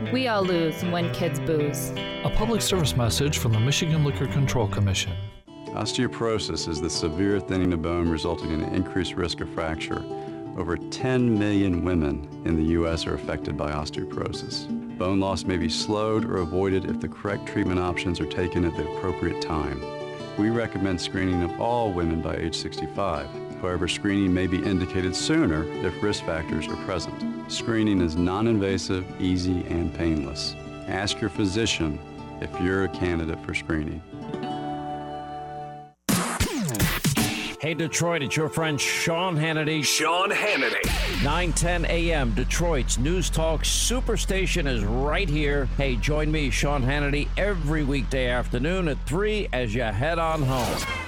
We all lose when kids booze. A public service message from the Michigan Liquor Control Commission. Osteoporosis is the severe thinning of bone resulting in an increased risk of fracture. Over 10 million women in the U.S. are affected by osteoporosis. Bone loss may be slowed or avoided if the correct treatment options are taken at the appropriate time. We recommend screening of all women by age 65. However, screening may be indicated sooner if risk factors are present. Screening is non-invasive, easy, and painless. Ask your physician if you're a candidate for screening. Hey, Detroit, it's your friend Sean Hannity. Sean Hannity. 9:10 a.m. Detroit's News Talk Superstation is right here. Hey, join me, Sean Hannity, every weekday afternoon at 3 as you head on home.